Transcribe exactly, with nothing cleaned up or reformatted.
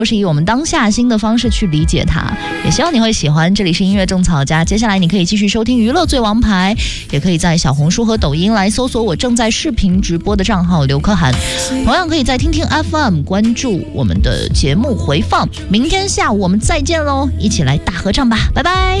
都是以我们当下心的方式去理解它，也希望你会喜欢。这里是音乐种草家，接下来你可以继续收听娱乐最王牌，也可以在小红书和抖音来搜索我正在视频直播的账号刘可涵，同样可以在听听 F M 关注我们的节目回放。明天下午我们再见喽，一起来大合唱吧，拜拜。